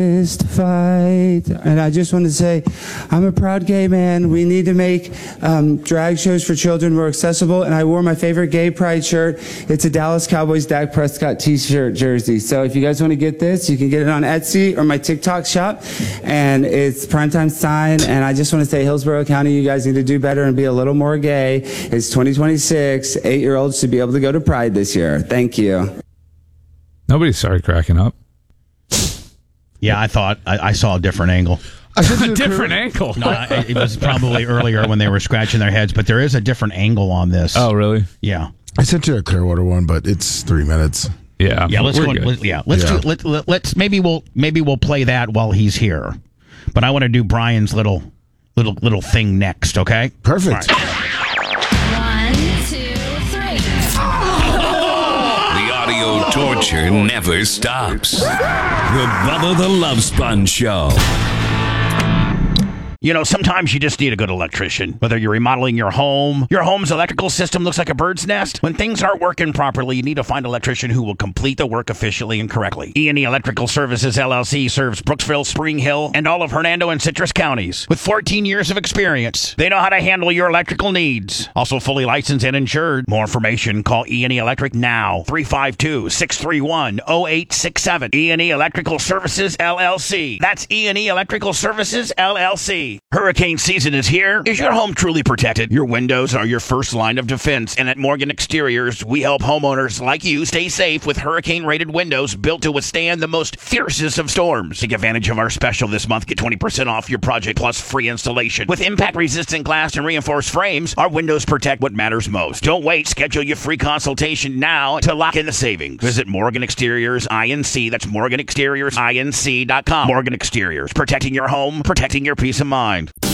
is to fight. And I just want to say, I'm a proud gay man. We need to make drag shows for children more accessible. And I wore my favorite gay pride shirt. It's a Dallas Cowboys Dak Prescott t-shirt jersey. So if you guys want to get this, you can get it on Etsy or my TikTok shop. And it's Primetime Sign. And I just want to say, Hillsborough County, you guys need to do better and be a little more gay. It's 2026. 8-year-olds should be able to go to Pride this year. Thank you. Nobody started cracking up. Yeah, I thought I saw a different angle. A different angle? No, it was probably earlier when they were scratching their heads, but there is a different angle on this. Oh, really? Yeah. I sent you a Clearwater one, but it's 3 minutes. Yeah. Yeah. Let's go. Let's maybe we'll play that while he's here. But I want to do Brian's little thing next. Okay. Perfect. Torture never stops. The Bubba the Love Sponge Show. You know, sometimes you just need a good electrician. Whether you're remodeling your home's electrical system looks like a bird's nest. When things aren't working properly, you need to find an electrician who will complete the work efficiently and correctly. E&E Electrical Services, LLC serves Brooksville, Spring Hill, and all of Hernando and Citrus counties. With 14 years of experience, they know how to handle your electrical needs. Also fully licensed and insured. More information, call E&E Electric now. 352-631-0867. E&E Electrical Services, LLC. That's E&E Electrical Services, LLC. Hurricane season is here. Is your home truly protected? Your windows are your first line of defense, and at Morgan Exteriors, we help homeowners like you stay safe with hurricane-rated windows built to withstand the most fiercest of storms. Take advantage of our special this month. Get 20% off your project plus free installation. With impact-resistant glass and reinforced frames, our windows protect what matters most. Don't wait. Schedule your free consultation now to lock in the savings. Visit Morgan Exteriors INC. That's MorganExteriorsINC.com. Morgan Exteriors. Protecting your home, protecting your peace of mind.